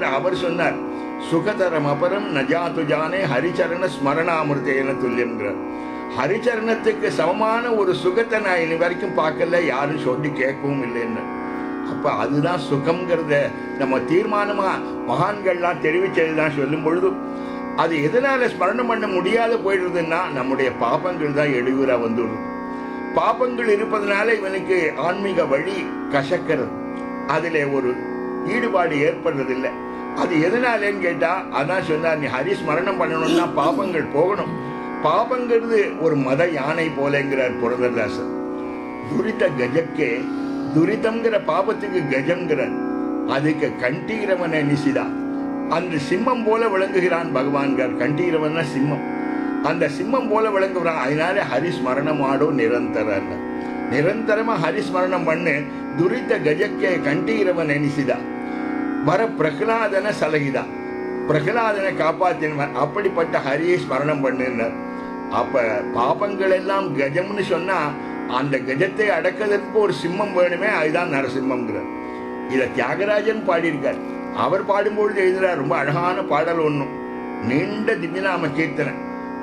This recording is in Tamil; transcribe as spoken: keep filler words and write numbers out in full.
அதனால அவர் சொன்னார், சுகதரம் அபரம் நஜாத்து ஜானே ஹரிச்சரண ஸ்மரணாமிருத்தேன துல்லியம்ங்கிறார். ஹரிச்சரணத்துக்கு சமமான ஒரு சுகத்தை நான் இனி வரைக்கும் பார்க்கல, யாரும் சொல்லி கேட்கவும் இல்லைன்னு. அப்ப அதுதான் சுகம்ங்கிறத நம்ம தீர்மானமா மகான்கள்லாம் தெரிவிச்சதுதான். சொல்லும் பொழுது அது எதனால ஸ்மரணம் பண்ண முடியாத போயிடுறதுன்னா நம்முடைய பாபங்கள் தான் எடுகுறா வந்துடும். பாபங்கள் இருப்பதனால இவனுக்கு ஆன்மீக வழி கசக்கிறது, அதுல ஒரு ஈடுபாடு ஏற்படுறதில்லை. அது எதனாலன்னு கேட்டா அதான் சொன்னார், நீ ஹரி ஸ்மரணம் பண்ணணும்னா பாபங்கள் போகணும். பாபங்கிறது ஒரு மத யானை போலங்கிறார் புரந்தரதாசர். துரித கஜக்கே துரிதம்ங்கிற பாபத்துக்கு கஜம்ங்கிறார், அதுக்கு கண்டீரவன நிசிதா. அந்த சிம்மம் போல விளங்குகிறான் பகவான்கார். கண்டீரவன சிம்மம், அந்த சிம்மம் போல விளங்குகிறான். அதனால ஹரிஸ்மரணம் ஆடோ நிரந்தர, நிரந்தரமா ஹரிஸ்மரணம் பண்ணு. துரித கஜக்கே கண்டீரவன் நிசிதா வர பிரகலாதன சலகிதா, பிரகலாதனை காப்பாத்தினவன். அப்படிப்பட்ட ஹரியை ஸ்மரணம் பண்ணுனார். அப்ப பாபங்கள் எல்லாம் கஜம்னு சொன்னா அந்த கஜத்தை அடக்கிறதுக்கு ஒரு சிம்மம் வேணுமே, அதுதான் நரசிம்மங்கிறார். இத தியாகராஜன் பாடியிருக்கார். அவர் பாடும்பொழுது எழுதுறார், ரொம்ப அழகான பாடல் ஒண்ணும், நீண்ட திவ்யநாம கீர்த்தனை.